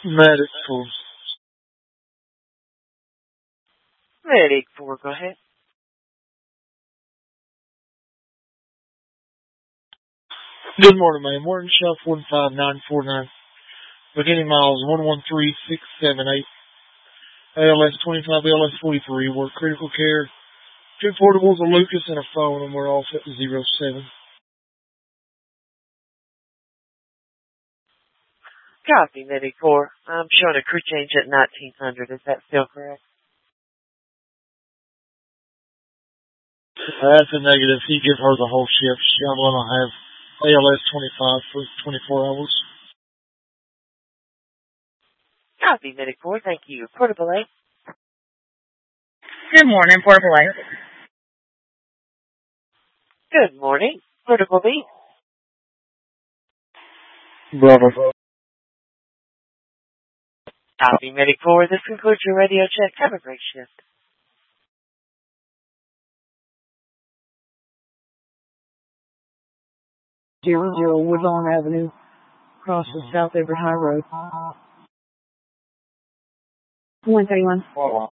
Medic 4. Medic 4, go ahead. Good morning, ma'am. We're in Shelf 15949. Beginning miles 113678. ALS 25, ALS 43. We're critical care. 2 portables, a Lucas, and a phone, and we're all set to 07. Copy, Medic 4. I'm showing a crew change at 1900. Is that still correct? That's a negative. He give her the whole shift. I'm going to have ALS 25 for 24 hours. Copy, Medic 4. Thank you. Portable A. Good morning, Portable A. Good morning. Portable B. Brother. Copy, Medic 4. This concludes your radio check. Have a great shift. 00 Woodlawn Avenue, across the South Everett High Road. 131.